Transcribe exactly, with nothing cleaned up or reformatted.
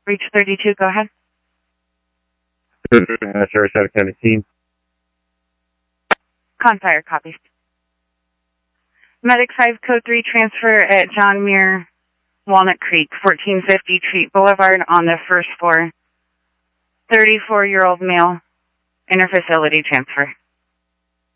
Reach thirty-two, go ahead. Sarasota County team. Confire, copy. Medic five, code three, transfer at John Muir, Walnut Creek, fourteen fifty Treat Boulevard on the first floor. thirty-four-year-old male, interfacility transfer.